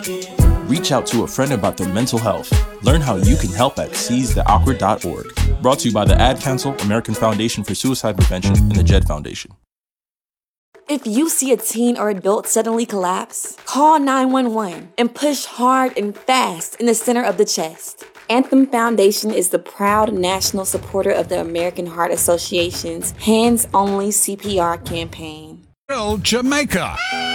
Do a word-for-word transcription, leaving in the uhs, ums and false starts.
Reach out to a friend about their mental health. Learn how you can help at seize the awkward dot org. Brought to you by the Ad Council, American Foundation for Suicide Prevention, and the Jed Foundation. If you see a teen or adult suddenly collapse, call nine one one and push hard and fast in the center of the chest. Anthem Foundation is the proud national supporter of the American Heart Association's Hands Only C P R campaign. Jamaica.